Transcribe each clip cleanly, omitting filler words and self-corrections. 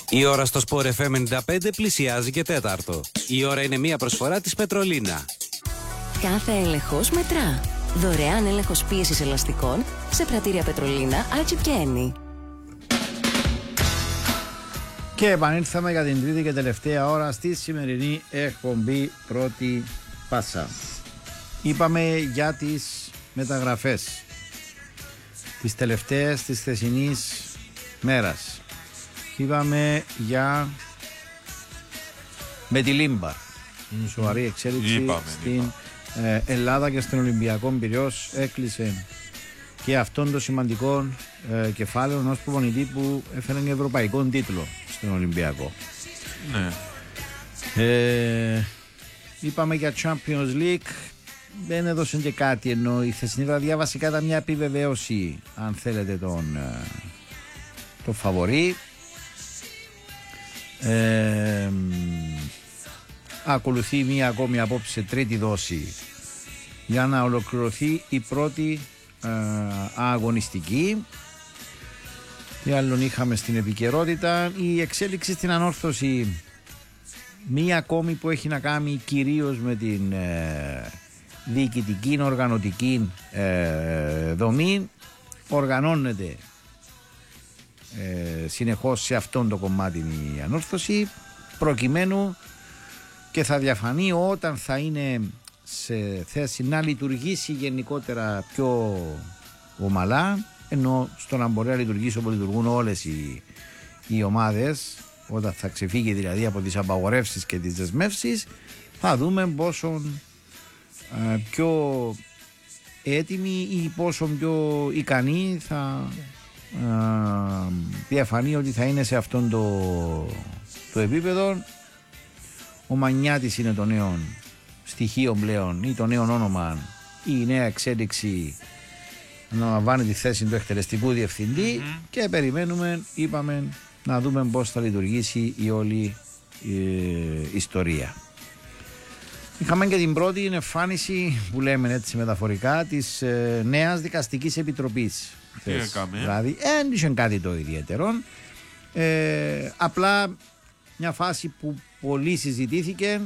Η ώρα στο Sport FM 95 πλησιάζει και τέταρτο. Η ώρα είναι μια προσφορά της Πετρολίνα. Κάθε έλεγχος μετρά. Δωρεάν έλεγχος πίεσης ελαστικών σε πρατήρια Πετρολίνα, Άλτσιπ και Ένι. Και επανήλθαμε για την τρίτη και τελευταία ώρα στη σημερινή εκπομπή Πρώτη Πάσα. Είπαμε για τις μεταγραφές τις τελευταίες της χθεσινής μέρας. Είπαμε για με τη Λίμπαρ. Σοβαρή εξέλιξη στην Ελλάδα και στον Ολυμπιακό Πειραιώς. Έκλεισε και αυτόν το σημαντικό κεφάλαιο ενός προπονητή που έφερε και ευρωπαϊκό τίτλο στον Ολυμπιακό. Ναι. Είπαμε για Champions League. Δεν έδωσε και κάτι, ενώ η χθεσινή βραδιά βασικά ήταν μια επιβεβαίωση, αν θέλετε, το φαβορί. Ακολουθεί μια ακόμη απόψε τρίτη δόση για να ολοκληρωθεί η πρώτη αγωνιστική. Τι άλλον είχαμε στην επικαιρότητα? Η εξέλιξη στην ανόρθωση, μία ακόμη που έχει να κάνει κυρίως με την διοικητική, οργανωτική δομή. Οργανώνεται συνεχώς σε αυτόν το κομμάτι η ανόρθωση, προκειμένου και θα διαφανεί όταν θα είναι σε θέση να λειτουργήσει γενικότερα πιο ομαλά, ενώ στο να μπορεί να λειτουργήσει όπως λειτουργούν όλες οι ομάδες, όταν θα ξεφύγει δηλαδή από τις απαγορεύσεις και τις δεσμεύσεις, θα δούμε πόσο πιο έτοιμοι ή πόσο πιο ικανοί θα διαφανεί ότι θα είναι σε αυτόν το επίπεδο. Ο Μανιάτης είναι το νέο στοιχείο πλέον, ή το νέο όνομα, ή η νέα εξέλιξη, αναλαμβάνει τη θέση του εκτελεστικού διευθυντή και περιμένουμε, είπαμε, να δούμε πώς θα λειτουργήσει η όλη ιστορία. Είχαμε και την πρώτη εμφάνιση, που λέμε έτσι μεταφορικά, της νέας δικαστικής επιτροπής. Δηλαδή δεν είχε κάτι το ιδιαίτερο, απλά μια φάση που πολύ συζητήθηκε,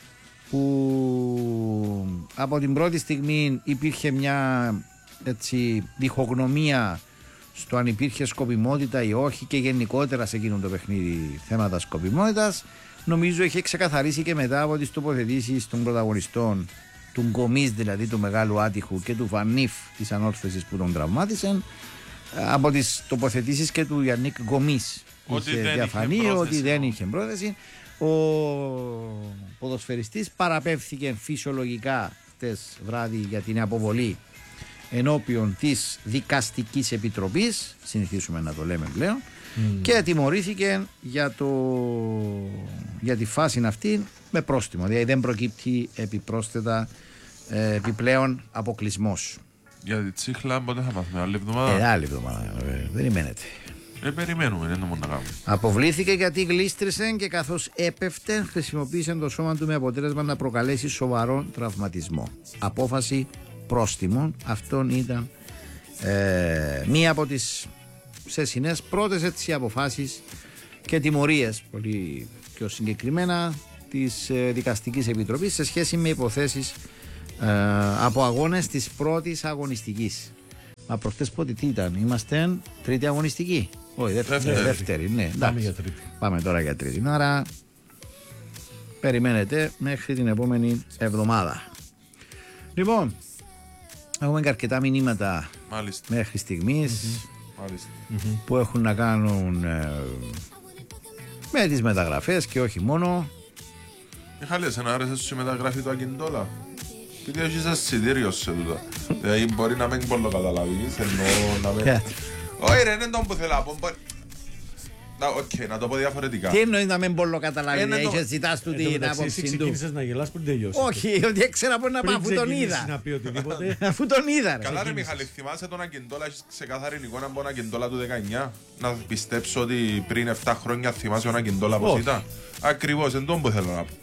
που από την πρώτη στιγμή υπήρχε μια διχογνωμία στο αν υπήρχε σκοπιμότητα ή όχι, και γενικότερα σε εκείνο το παιχνίδι θέματα σκοπιμότητας. Νομίζω είχε ξεκαθαρίσει και μετά από τις τοποθετήσεις των πρωταγωνιστών, του Γκομής δηλαδή, του μεγάλου άτυχου, και του Βανίφ της ανόρθωσης που τον τραυμάτισαν, από τις τοποθετήσεις και του Γιάννικ Γκομής είχε διαφανεί ότι δεν είχε πρόθεση. Ο ποδοσφαιριστής παραπέμφθηκε φυσιολογικά χτες βράδυ για την αποβολή ενώπιον της δικαστικής επιτροπής, συνηθίσουμε να το λέμε πλέον, και τιμωρήθηκε για τη φάση αυτή με πρόστιμο, δηλαδή δεν προκύπτει επιπρόσθετα επιπλέον αποκλεισμός. Για τη Τσίχλα πότε θα μάθουμε? Άλλη εβδομάδα? Άλλη εβδομάδα, περιμένετε. Περιμένουμε, δεν είναι να κάνουμε. Αποβλήθηκε γιατί γλίστρησε και καθώς έπεφτε χρησιμοποίησε το σώμα του με αποτέλεσμα να προκαλέσει σοβαρό τραυματισμό. Απόφαση πρόστιμο. Αυτόν ήταν μία από τις σεσινές πρώτες αποφάσεις και τιμωρίες, πολύ πιο συγκεκριμένα, της Δικαστικής Επιτροπής σε σχέση με υποθέσεις από αγώνες της πρώτης αγωνιστικής. Μα προχτές πότε τι ήταν? Είμαστε τρίτη αγωνιστική. Όχι, δεύτερη. Ναι, πάμε για τρίτη. Πάμε τώρα για τρίτη. Άρα περιμένετε μέχρι την επόμενη εβδομάδα. Λοιπόν, έχουμε και αρκετά μηνύματα μέχρι στιγμής που έχουν να κάνουν με τις μεταγραφές και όχι μόνο. Μιχάλη, εσένα άρεσε σου η μεταγραφή του Ακιντόλα? Γιατί έχεις εισιτήριο σε τούτα. Δηλαδή μπορεί να μην πολύ καταλάβεις, εννοώ να μην... Όχι ρε, δεν τον που θέλω να πω. Οκ, να το πω διαφορετικά. Τι εννοείς να μην πολύ καταλάβεις, έχεις ζητάς του την άποψη του? Ξεκίνησες να γελάς πριν τελειώσει. Όχι, ότι έξερα μπορεί να πάω αφού τον είδα. Αφού τον είδα ρε. Καλά ρε Μιχάλη, θυμάσαι τον Ακιντόλα, έχεις ξεκάθαρη εικόνα από τον Ακιντόλα του 19? Να πιστέψω ότι πριν 7 χρόνια θυμάσαι τον Ακιντόλα πως ήταν? Ακριβώς, εν τον που θέλω να πω.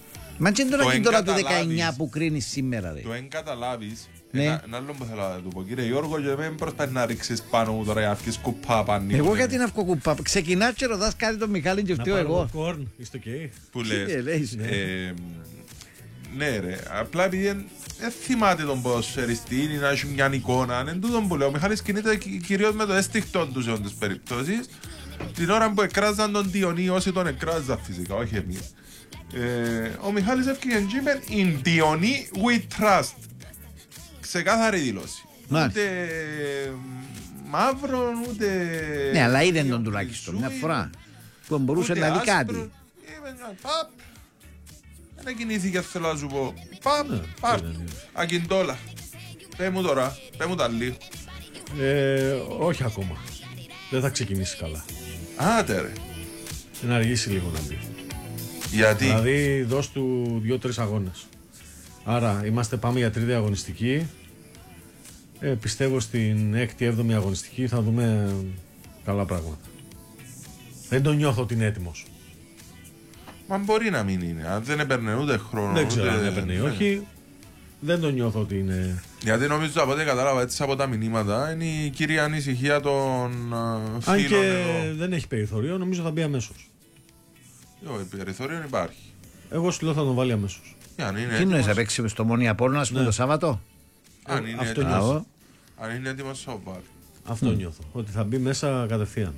Μα και τώρα Το και τώρα το εγκαταλάβεις. 19 που κρίνει σήμερα, ρε. Το εν καταλάβεις, Ναι. ένα άλλο που θέλω να του πω, κύριε Γιώργο, και δεν προσπαθείς να ρίξεις πάνω μου τώρα για να βγεις κουπά πανί. Εγώ γιατί να βγω κουπά. Ξεκινάς και ρωτάς κάτι τον Μιχάλη και φταίω εγώ. Κόρν, είστε ok. Που Τι λες. λέεις, Ναι ρε, απλά επειδή δεν θυμάται τον ποδοσφαιριστή ή να έχει μια εικόνα, είναι τούτον που λέω. Ο Μιχάλης κινείται κυρίως με το αίσθηκτο του σε όλες τις περιπτώσεις. Την ώρα που εκράζαν τον Διονύ, όσοι τον εκράζαν φυσικά, όχι εμείς. Ο Μιχάλης έφυγε και είπε «In Diony we trust». Ξεκάθαρη δήλωση. Μάλιστα. Ούτε μαύρο, ούτε... Ναι, αλλά είδε τον τουλάχιστον μια φορά που μπορούσε να δει κάτι. Παπ. Δεν κινήθηκε, θέλω να σου πω. Παπ. Ακιντόλα. Πες μου τώρα, πες μου τα λίγο. Όχι ακόμα. Δεν θα ξεκινήσει καλά. Άτε ρε. Να αργήσει λίγο να μπει. Γιατί? Δηλαδή δώσ' του 2-3 αγώνες. Άρα πάμε για τρίτη αγωνιστική. Πιστεύω στην 6η-7η αγωνιστική θα δούμε καλά πράγματα. Δεν τον νιώθω ότι είναι έτοιμος. Μα μπορεί να μην είναι. Αν δεν έπαιρνε ούτε χρόνο. Δεν ξέρω ούτε... αν έπαιρνε ή όχι. Δεν τον νιώθω ότι είναι. Γιατί νομίζω από ό,τι κατάλαβα έτσι από τα μηνύματα είναι η κύρια ανησυχία των φίλων. Αν και εδώ. δεν έχει περιθώριο, νομίζω θα μπει αμέσως. Περιθώριο υπάρχει. Εγώ σου λέω θα τον βάλει αμέσως. Τι εννοείς να παίξει στο Μονή Απόλλωνα, ας πούμε, το Σάββατο. Αν είναι Αυτό έτοιμος. νιώθω. Αν είναι έτοιμος θα βάλει. Αυτό νιώθω. Ότι θα μπει μέσα κατευθείαν.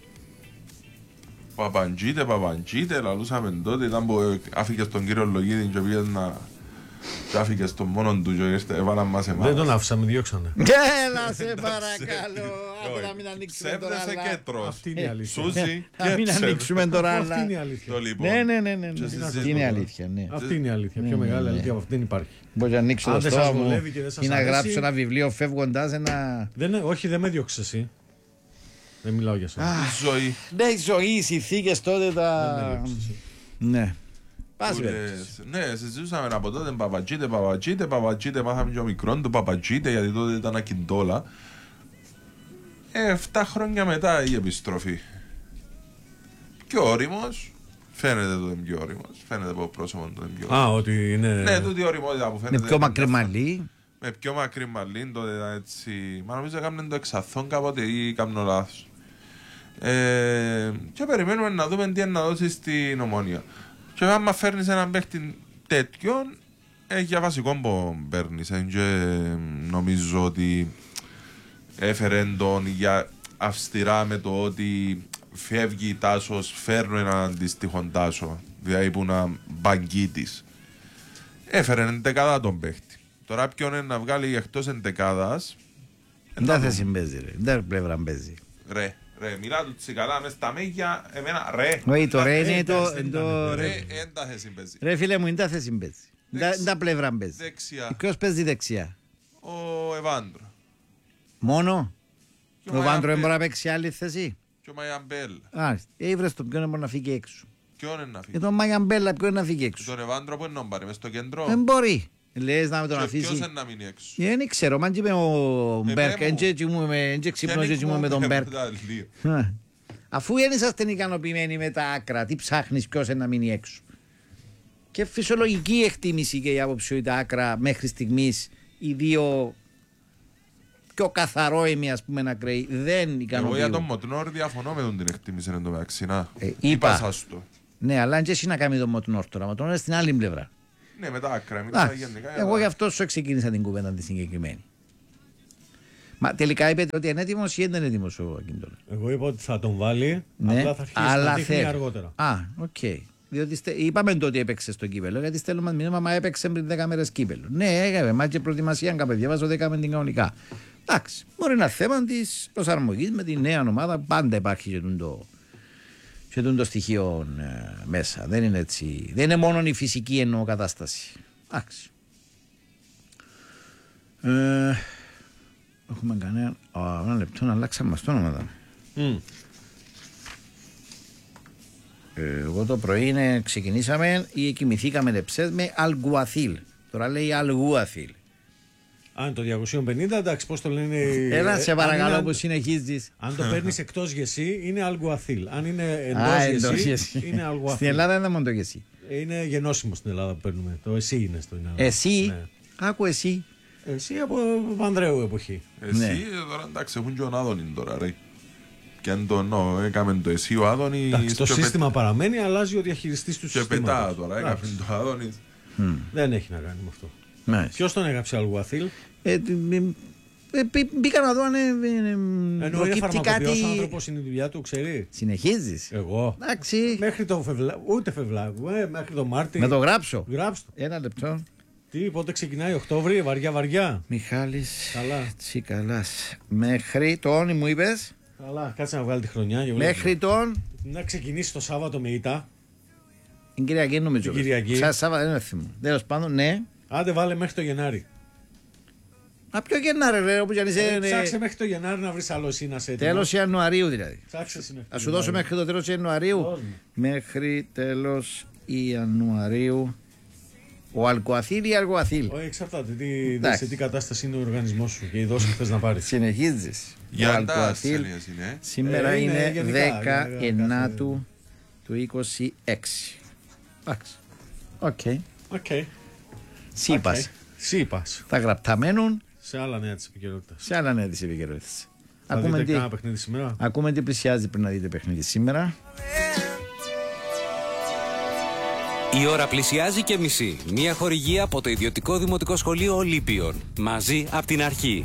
Παπαντζίτε, λαλούσαμε τότε, ήταν που άφηκε στον κύριο Λογίδη και πήγες να... και άφηκε στον μόνον του και ήρθε, έβαλαν μας εμάς. Δεν τον άφησα, με διώξανε. Έλα σε παρακαλώ. Άντε να μην ανοίξουμε τώρα. Ψεύδεσαι και τρως. Αυτή είναι η αλήθεια. Σούζι Να και μην ψεύδεσαι. ανοίξουμε τώρα Αυτή είναι η άλλα. αλήθεια. Το λοιπόν. Ναι. Και Αυτή είναι η αλήθεια, ναι. Αυτή είναι η αλήθεια. Πιο μεγάλη αλήθεια από αυτή δεν υπάρχει. Μπορεί να ανοίξω Αν το δεν στόμα σας μου βολεύει και δεν σας ή να αρέσει. γράψω ένα βιβλίο φεύγοντας ένα... Όχι, δεν με διώξεις εσύ. Δεν μιλάω για σένα. Ζωή. Ναι, η ζωή, οι συνθήκες τότε Δεν με τα... διώξεις εσύ. Ναι. Πας Που βέβαια. λες, ναι, συζητούσαμε από τότε Παπατζίτε, μάθαμε και ο μικρόν του Παπατζίτε, γιατί τότε ήταν ακιντόλα. 7 χρόνια μετά η επιστροφή. Πιο όριμος, φαίνεται τότε πιο όριμος, φαίνεται από πρόσωπο τότε πιο όριμος. Α, ότι είναι. Ναι, τούτη η οριμότητα που φαίνεται. Είναι πιο μακρύ μαλλί. Με πιο μακρύ μαλλί, τότε ήταν έτσι. Μα νομίζω έκαναν το εξαθόν κάποτε ή κάμνο λάθος. Και περιμένουμε να δούμε τι είναι να δώσει στην Ομόνια. Και άμα φέρνεις έναν παίχτη τέτοιον, για βασικό που παίρνεις. Και νομίζω ότι έφερε τον για αυστηρά με το ότι φεύγει Τάσος, φέρνω έναν αντίστοιχο Τάσο. Δηλαδή που να μπαγκίτης. Έφερε εντεκάδα τον παίχτη. Τώρα ποιον είναι να βγάλει εκτός εντεκάδας. Δεν θα συμπέζει ρε. Δεν πλευρά παίζει. Ρε, μιλά του τσικαλά μες στα μέγια, εμένα ρε. Όχι, το ρε είναι εντάξει, το... Ρε, εν τα θέση παίζει. Ρε φίλε μου, είναι τα θέση παίζει. Είναι τα πλευρά παίζει. Δεξιά, Ποιος παίζει δεξιά. ο Ευάντρο. Μόνο. Και Ο Βάντρο δεν μπορεί να παίξει άλλη θέση. Και ο Μαϊαμπέλ. Α, ήβρες τον ποιον μπορεί να φύγει έξω. Ποιον είναι να Και φύγει. τον Μαγιαμπέλα ποιον να φύγει έξω. Τον Ευάντρο που είναι να πάρει, μες στο κέντρο. Δεν μπορεί. Λες να με τον Και ποιος αφήσει. είναι να μείνει έξω. Δεν ξέρω, μαν και με ο Μπέρκ, δεν ξυπνώ με τον Μπέρκ. Αφού δεν είσαστε ικανοποιημένοι με τα άκρα, τι ψάχνεις, ποιος είναι να μείνει έξω. Και φυσιολογική εκτίμηση και η άποψη ότι τα άκρα μέχρι στιγμής οι δύο πιο καθαρόιμοι ας πούμε ακραίοι δεν Εγώ για τον ικανοποιούν. Μοτνόρ διαφωνώ με τον την εκτίμηση εν τω μεταξύ. Να, είπα. σας το. Ναι, αλλά αν και εσύ να κάνει τον Μοτνόρ τώρα, Μοτνόρ είναι στην άλλη πλευρά. Ναι, με τα άκρα. Μιλάω Εντάξει, γενικά. εγώ γι' αυτό σου ξεκίνησα την κουβέντα τη συγκεκριμένη. Μα τελικά είπετε ότι είναι έτοιμος ή δεν είναι έτοιμος ο Ακιντόλα. Εγώ είπα ότι θα τον βάλει, Ναι, απλά θα αρχίσει αλλά να δείχνει θέλει. αργότερα. Α, οκ. Διότι είπαμε το ότι έπαιξε στο κύπελο, γιατί στέλνουμε μας μήνυμα, μα έπαιξε πριν 10 μέρες κύπελο. Ναι, έκαμε, μα και προετοιμασία, αν διαβάζω 10 με την κανονικά. Εντάξει, μπορεί ένα θέμα τη προσαρμογή με τη νέα ομάδα, πάντα υπάρχει και το στοιχείο μέσα. Δεν είναι έτσι. Δεν είναι μόνο η φυσική εννοώ κατάσταση. Εντάξει. Έχουμε κανένα. Ένα λεπτό να αλλάξαμε μας το όνομα. Εγώ το πρωί ξεκινήσαμε ή κοιμηθήκαμε με Αλγουαθίλ. Τώρα λέει Αλγουαθίλ. Αν το 250, εντάξει, πώς το λένε. Έλα, σε παρακαλώ που συνεχίζεις. Αν το παίρνεις εκτός γεσί, είναι Αλγκουαθίλ. Αν είναι εντός γεσί, είναι Αλγκουαθίλ. Στην Ελλάδα δεν είναι μόνο το γεσί. Είναι γενώσιμο στην Ελλάδα που παίρνουμε. Το εσύ είναι στην Ελλάδα. Εσύ, Ναι. άκου εσύ. Εσύ από Ανδρέου εποχή. Εσύ τώρα εντάξει έχουν και ο Άδωνη τώρα ρε. Και αν το έκαμε το εσύ ο Άδωνης. Εντάξει, το σύστημα παραμένει, αλλάζει ο διαχειριστής του και συστήματος. πετά τώρα, έκαμε το Άδωνης. Δεν έχει να κάνει με αυτό. Μάλιστα. Ποιος τον έγραψε Αλγκουαθίλ? Μπήκα να δω αν Ενώ είναι προκύπτει φαρμακοποιός κάτι. άνθρωπος, είναι η δουλειά του, ξέρει. Συνεχίζεις. Εγώ. Εντάξει. Μέχρι το ούτε Φευλάκου, μέχρι το Μάρτι. Να το γράψω. Γράψτε. Ένα λεπτό. Τι, πότε ξεκινάει, Οκτώβρη, βαριά. Μιχάλης Καλά. Τσικαλάς. Μέχρι τον, μου είπες. Καλά, κάτσε να βγάλει τη χρονιά. και Μέχρι τον. να ξεκινήσει το Σάββατο με ήττα. Την Κυριακή νομίζω. Την Κυριακή. Σάββατο δεν θυμώ. Τέλος πάντων, ναι. Άντε βάλε μέχρι το Γενάρη. Α, ποιο Γενάρη, ρε, όπου κι αν είσαι. Ψάξε μέχρι το Γενάρη να βρει άλλο εσύ να σε έτοιμο. Τέλος Ιανουαρίου δηλαδή. Ψάξε εσύ μέχρι Θα το σου δώσω Γενάρη. μέχρι το τέλος Ιανουαρίου. Δώσ' μου. Μέχρι τέλος Ιανουαρίου. Ο Αλκοαθήλ ή Αλκοαθήλ. Όχι, εξαρτάται Εντάξει. σε τι κατάσταση είναι ο οργανισμός σου και η δόση που θες να πάρεις. Συνεχίζεις. Για Ο τα Αλκοαθήλ ασθένειες είναι. σήμερα Είναι είναι γενικά, 19 του 26. Εντάξει. Οκ. Οκ. Σύμπας. Σύμπας. Τα γραπτά μένουν Σε άλλα νέα της επικαιρότητας. σε άλλα νέα της επικαιρότητας. Θα δείτε κάνα παιχνίδι σήμερα. Ακούμε τι πλησιάζει πριν να δείτε παιχνίδι σήμερα. Η ώρα πλησιάζει και μισή. Μία χορηγία από το ιδιωτικό δημοτικό σχολείο Ολύμπιον. Μαζί από την αρχή.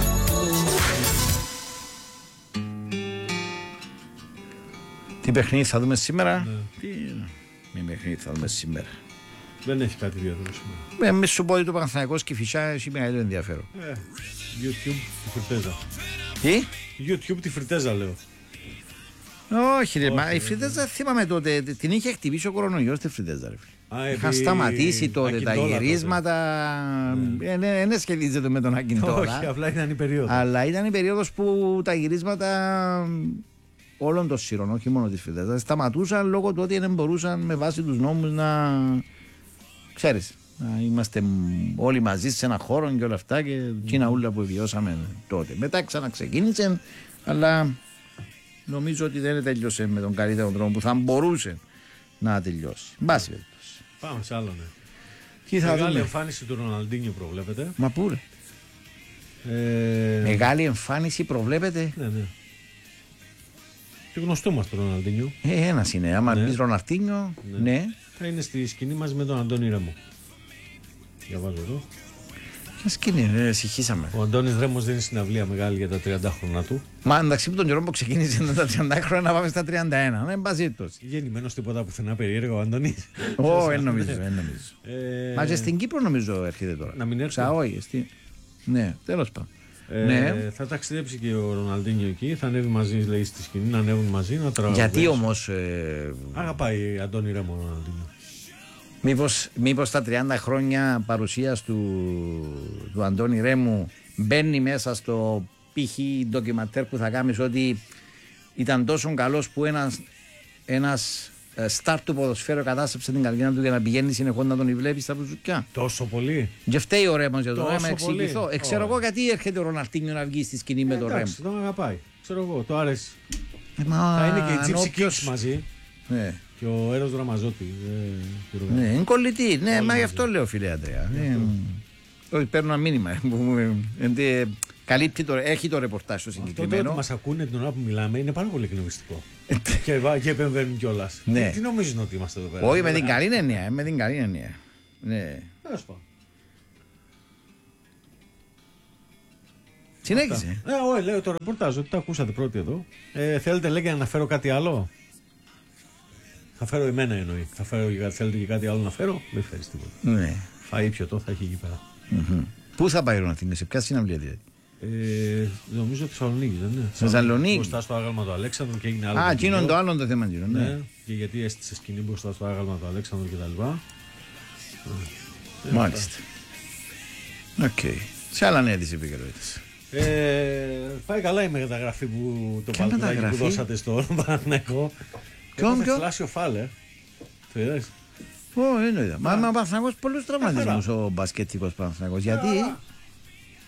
Τι παιχνίδι θα δούμε σήμερα. Τι παιχνίδι θα δούμε σήμερα. Δεν έχει κάτι ιδιαίτερο σήμερα. Μη σου πω ότι το Παναθηναϊκός και η Φυσά έχει μεγαλύτερο ενδιαφέρον. YouTube τη φρυτέζα. Τι? YouTube τη φρυτέζα λέω. Όχι, ρε, μα η Φρυτέζα θυμάμαι τότε την είχε χτυπήσει ο κορονοϊός τη Φρυτέζα. Α, Είχαν επί σταματήσει τότε τα Ακιντόλα γυρίσματα. Δεν σχετίζεται με τον Όχι, Ακιντόλα. απλά ήταν η περίοδο. Αλλά ήταν η περίοδος που τα γυρίσματα όλων των σύρων, όχι μόνο της Φρυτέζας, σταματούσαν λόγω του ότι δεν μπορούσαν με βάση τους νόμους να. Ξέρεις, να είμαστε όλοι μαζί σε ένα χώρο και όλα αυτά και εκείνα ούλα που βιώσαμε τότε. Μετά ξαναξεκίνησε, αλλά νομίζω ότι δεν τέλειωσε με τον καλύτερο τρόπο που θα μπορούσε να τελειώσει. Μπάση περιπτώσει. Πάμε σε άλλο, ναι. Τι θα Μεγάλη δούμε. εμφάνιση του Ροναλντίνιο προβλέπετε. Μα πού ρε. Μεγάλη εμφάνιση προβλέπεται. Ναι, ναι. Και γνωστό μας το Ροναλντίνιο. Ένας είναι. Άμα Ναι. πεις Ροναρτίνιο, ναι. Θα είναι στη σκηνή μαζί με τον Αντώνη Ρέμο. Διαβάζω εδώ. Ποια σκηνή, συγχύσαμε. Ο Αντώνης Ρέμος δίνει συναυλία μεγάλη για τα 30 χρόνια του. Μα εντάξει, που τον καιρό που ξεκίνησε τα 30 χρόνια να πάμε στα 31. Ναι, μπαζίτος. Γεννημένος τίποτα πουθενά περίεργο ο Αντώνης. Ω, δεν νομίζω, δεν νομίζω. Μα και στην Κύπρο νομίζω έρχεται τώρα. Να μην έρθει. Ξα, όχι, ναι, τέλος πάντων. Ναι. Θα ταξιδέψει και ο Ροναλντίνιο εκεί. Θα ανέβει μαζί, λέει, στη σκηνή, να ανέβουν μαζί, να τραγουδήσουν. Γιατί όμως, Αγαπάει Αντώνη Ρέμο ο Ροναλντίνιο. μήπως τα 30 χρόνια παρουσίας του Αντώνη Ρέμου μπαίνει μέσα στο π.χ. ντοκιμαντέρ που θα κάνεις ότι ήταν τόσο καλός που ένας στάρ του ποδοσφαίρου κατάστρεψε την καρδιά του για να πηγαίνει συνεχώς να τον βλέπει στα μπουζουκιά. Τόσο πολύ. Και φταίει ο Ρέμος για το Τόσο Ρέμο, εξηγηθώ. πολύ. Ξέρω εγώ γιατί έρχεται ο Ροναλντίνιο να βγει στη σκηνή με τον Ρέμο. Εντάξει, τον αγαπάει. Ξέρω εγώ, το άρεσε. Μα Θα είναι και η αν Gypsy όποιος- Kings μαζί Ναι. και ο Έρος Ραμαζότη. Ναι, είναι κολλητή. Ναι, μα μαζί. γι' αυτό λέω, φίλε Αντρέα. Όχι, παίρνω ένα μήνυμα. Καλύπτει έχει το ρεπορτάζ το Αυτό το ότι συγκεκριμένο. μας ακούνε την ώρα που μιλάμε είναι πάρα πολύ εκνευριστικό. και επεμβαίνουν κιόλα. Ναι. Τι νομίζουν ότι είμαστε εδώ πέρα. Όχι, με την καλή έννοια. Με την καλή έννοια. Ναι. Τέλος πάντων. Συνέχισε. Όχι, λέω το ρεπορτάζ ότι το ακούσατε πρώτοι εδώ. Θέλετε, λέει, να αναφέρω κάτι άλλο. Θα φέρω εμένα εννοεί. Θέλετε και κάτι άλλο να φέρω. Δεν φέρει τίποτα. Ναι. Φαΐ πιωτό θα έχει εκεί πέρα. Πού θα πάει ο Ροναλντίνιο, σε ποια συναυλία δηλαδή. Νομίζω Θεσσαλονίκη, δεν είναι. Θεσσαλονίκη. Μπροστά στο άγαλμα του Αλέξανδρου και έγινε άλλο. Α, παιχνίδι. εκείνον το άλλο το θέμα. Ναι. Ναι. Και γιατί έστησε σκηνή μπροστά στο άγαλμα του Αλέξανδρου κτλ. Μάλιστα. Οκ. Σε άλλα νέα της επικαιρότητας. Πάει καλά η μεταγραφή που το Ποια παλκουδάκι που μεταγραφή? δώσατε στο Παναθηναϊκό. Ποιον? Έπαθε θλάσσιο φάλε. Το είδες? Ω, δεν το είδα. Μα ο Παναθηναϊκός πολλούς τραυματισμούς ο μπασκετικός Παναθηναϊκός. Γιατί.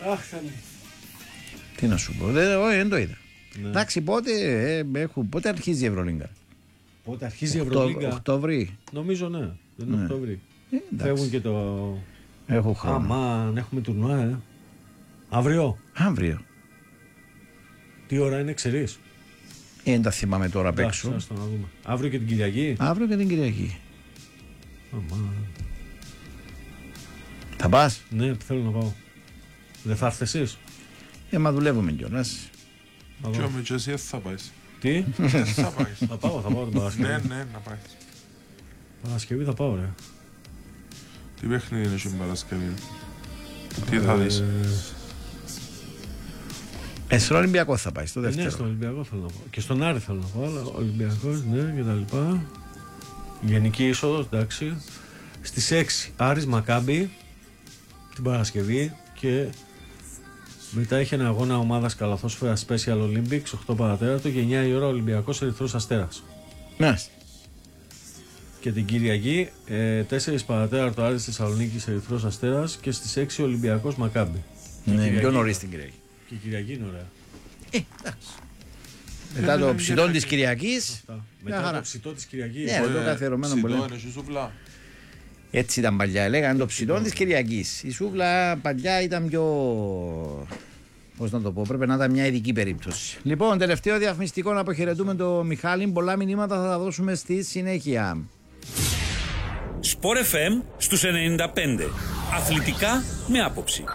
Τι να σου πω, δεν το είδα. Εντάξει, πότε αρχίζει η Ευρωλίγκα? Πότε αρχίζει η Ευρωλίγκα? Οκτώβρη. Νομίζω ναι, δεν είναι Οκτώβρη. Φεύγουν και το... Έχω χρόνο. Αμάν, έχουμε τουρνουά, Αύριο. Τι ώρα είναι, ξέρεις? Δεν τα θυμάμαι τώρα απ' έξω. Να δούμε. Αύριο και την Κυριακή. Αύριο και την Κυριακή. Αμάν. Θα πας? Ναι, θέλω να πάω. Δεν θα έρθεις εσείς? Μα δουλεύουμε κιόλας. Και ο Μητσέσιας θα πάει. Τι? Θα πάει. Θα πάω την Παρασκευή. Ναι, να πάει. Παρασκευή θα πάω, ρε. Τι παιχνίδι είναι στην Παρασκευή? Τι θα δεις? Στον Ολυμπιακό θα πάει, στο δεύτερο. Ναι, στον Ολυμπιακό θέλω να πάω. Και στον Άρη θέλω να πάω, αλλά Ολυμπιακός, ναι, και τα λοιπά. Γενική είσοδος, εντάξει. Στις 6 Άρης Μακάμπι την Παρασκευή και μετά έχει ένα αγώνα ομάδας καλαθόσφαιρα Special Olympics 8 παρατέταρτο και 9 η ώρα Ολυμπιακός Ερυθρός Αστέρας. Ναι. Και την Κυριακή 4 παρατέταρτο Άρης Θεσσαλονίκης Ερυθρός Αστέρας και στις 6 Ολυμπιακός Μακάμπι. Ναι, πιο νωρίς την Κυριακή. Και η Κυριακή είναι ωραία. Μετά το ψητό της Κυριακής. Μετά το ψητό της Κυριακής. Ναι, το καθιερωμένο που λέμε. Έτσι ήταν παλιά, λέγανε το ψητό της Κυριακής. Η σούβλα παλιά ήταν πιο... Πώς να το πω, πρέπει να ήταν μια ειδική περίπτωση. Λοιπόν, τελευταίο διαφημιστικό, να αποχαιρετούμε το Μιχάλη. Πολλά μηνύματα θα τα δώσουμε στη συνέχεια. Sport FM στους 95. Αθλητικά με άποψη.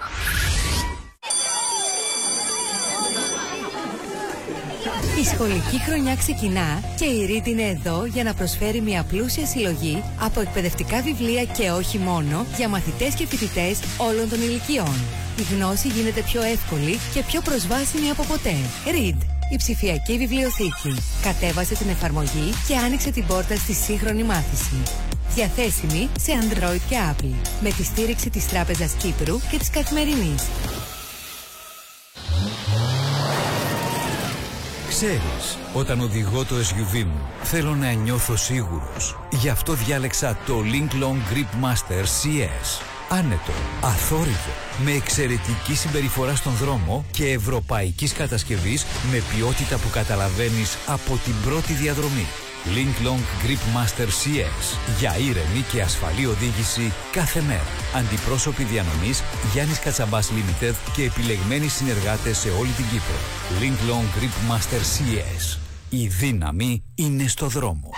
Η σχολική χρονιά ξεκινά και η Read είναι εδώ για να προσφέρει μια πλούσια συλλογή από εκπαιδευτικά βιβλία και όχι μόνο για μαθητές και φοιτητές όλων των ηλικιών. Η γνώση γίνεται πιο εύκολη και πιο προσβάσιμη από ποτέ. Read, η ψηφιακή βιβλιοθήκη. Κατέβασε την εφαρμογή και άνοιξε την πόρτα στη σύγχρονη μάθηση. Διαθέσιμη σε Android και Apple. Με τη στήριξη της Τράπεζας Κύπρου και της Καθημερινής. Ξέρεις, όταν οδηγώ το SUV μου, θέλω να νιώθω σίγουρος. Γι' αυτό διάλεξα το Link Long Grip Master CS. Άνετο, αθόρυβο, με εξαιρετική συμπεριφορά στον δρόμο και ευρωπαϊκής κατασκευής με ποιότητα που καταλαβαίνεις από την πρώτη διαδρομή. Link Long Grip Master CS. Για ήρεμη και ασφαλή οδήγηση κάθε μέρα. Αντιπρόσωποι διανομής Γιάννης Κατσαμπάς Limited και επιλεγμένοι συνεργάτες σε όλη την Κύπρο. Link Long Grip Master CS. Η δύναμη είναι στο δρόμο.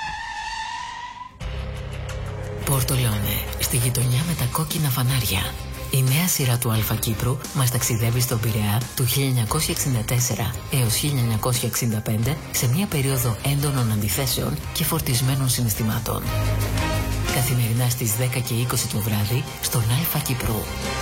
Πορτολόνε, στη γειτονιά με τα κόκκινα φανάρια. Η νέα σειρά του Αλφα Κύπρου μας ταξιδεύει στον Πειραιά του 1964 έως 1965 σε μια περίοδο έντονων αντιθέσεων και φορτισμένων συναισθημάτων. Καθημερινά στις 10 και 20 το βράδυ στον Αλφα Κύπρου.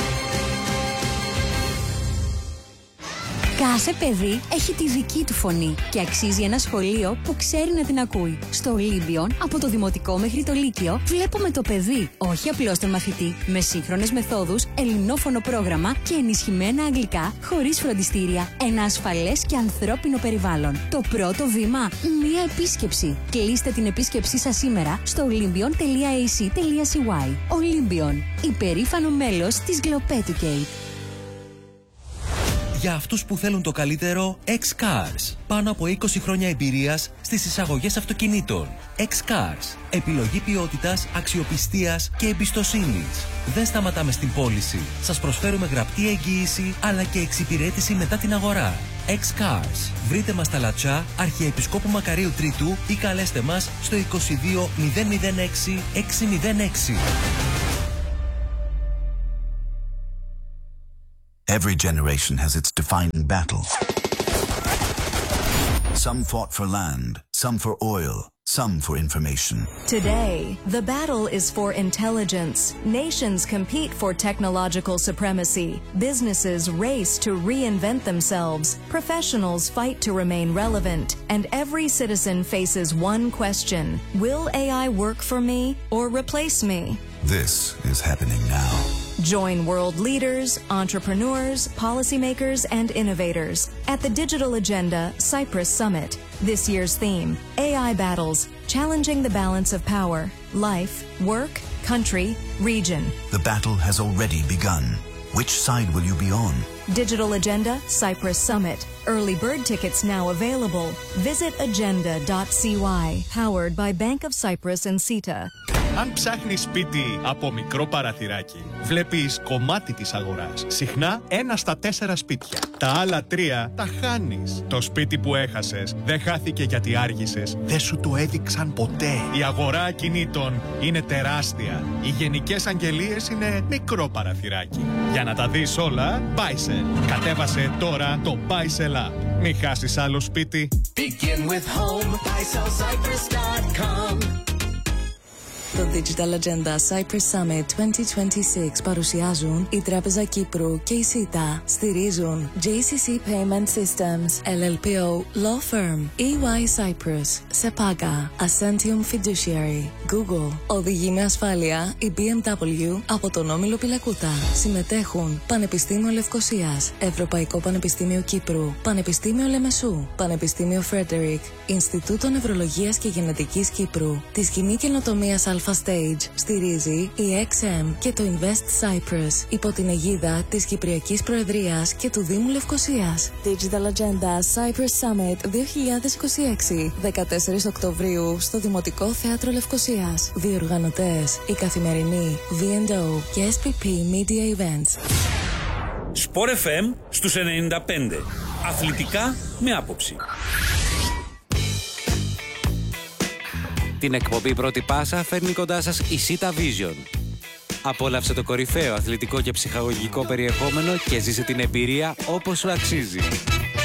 Κάθε παιδί έχει τη δική του φωνή και αξίζει ένα σχολείο που ξέρει να την ακούει. Στο Ολύμπιον, από το δημοτικό μέχρι το λύκειο, βλέπουμε το παιδί, όχι απλώς τον μαθητή, με σύγχρονες μεθόδους, ελληνόφωνο πρόγραμμα και ενισχυμένα αγγλικά, χωρίς φροντιστήρια, ένα ασφαλές και ανθρώπινο περιβάλλον. Το πρώτο βήμα, μία επίσκεψη. Κλείστε την επίσκεψή σας σήμερα στο olympion.ac.cy. Olympion, υπερήφανο μέλος της Globeducate. Για αυτούς που θέλουν το καλύτερο, X-Cars. Πάνω από 20 χρόνια εμπειρίας στις εισαγωγές αυτοκινήτων. X-Cars. Επιλογή ποιότητας, αξιοπιστίας και εμπιστοσύνης. Δεν σταματάμε στην πώληση. Σας προσφέρουμε γραπτή εγγύηση αλλά και εξυπηρέτηση μετά την αγορά. X-Cars. Βρείτε μας στα Λατσά, Αρχιεπισκόπου Μακαρίου Τρίτου ή καλέστε μας στο 22 006 606. Every generation has its defining battle. Some fought for land, some for oil, some for information. Today, the battle is for intelligence. Nations compete for technological supremacy. Businesses race to reinvent themselves. Professionals fight to remain relevant. And every citizen faces one question. Will AI work for me or replace me? This is happening now. Join world leaders, entrepreneurs, policymakers, and innovators at the Digital Agenda Cyprus Summit. This year's theme, AI Battles, Challenging the Balance of Power, Life, Work, Country, Region. The battle has already begun. Which side will you be on? Digital Agenda Cyprus Summit. Early bird tickets now available. Visit agenda.cy. Powered by Bank of Cyprus and CETA. Αν ψάχνεις σπίτι από μικρό παραθυράκι, βλέπεις κομμάτι της αγοράς. Συχνά 1 στα 4 σπίτια. Τα άλλα 3 τα χάνεις. Το σπίτι που έχασες δεν χάθηκε γιατί άργησες. Δεν σου το έδειξαν ποτέ. Η αγορά ακινήτων είναι τεράστια. Οι γενικές αγγελίες είναι μικρό παραθυράκι. Για να τα δεις όλα, Buysell. Κατέβασε τώρα το Buysell app. Μην χάσεις άλλο σπίτι. Begin with home. BuySellCyprus.com. Το Digital Agenda Cyprus Summit 2026 παρουσιάζουν η Τράπεζα Κύπρου και η CETA. Στηρίζουν JCC Payment Systems, LLPO, Law Firm, EY Cyprus, Sepaga, Ascentium Fiduciary, Google. Οδηγεί με ασφάλεια η BMW από τον Όμιλο Πιλακούτα. Συμμετέχουν Πανεπιστήμιο Λευκωσίας, Ευρωπαϊκό Πανεπιστήμιο Κύπρου, Πανεπιστήμιο Λεμεσού, Πανεπιστήμιο Φρέντερικ, Ινστιτούτο Νευρολογίας και Γενετικής Κύπρου, τη Σκηνή Καινοτομίας Stage στηρίζει η XM και το Invest Cyprus υπό την αιγίδα της Κυπριακής Προεδρίας και του Δήμου Λευκωσίας. Digital Agenda Cyprus Summit 2026, 14 Οκτωβρίου στο Δημοτικό Θέατρο Λευκωσίας. Διοργανωτές η Καθημερινή, V&O και SPP Media Events. Sport FM στους 95. Αθλητικά με άποψη. Την εκπομπή Πρώτη Πάσα φέρνει κοντά σας η CETA Vision. Απόλαυσε το κορυφαίο αθλητικό και ψυχαγωγικό περιεχόμενο και ζήσε την εμπειρία όπως σου αξίζει.